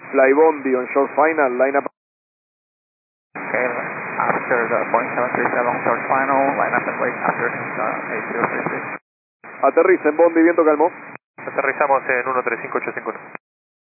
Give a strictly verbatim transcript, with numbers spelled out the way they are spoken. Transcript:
Fly Bondi on short final, line up. Okay, after the Boeing seven three seven short final, line up and wait after uh, eight zero three six. Aterriza en Bondi, viento calmo. Aterrizamos en uno tres cinco ocho cinco uno.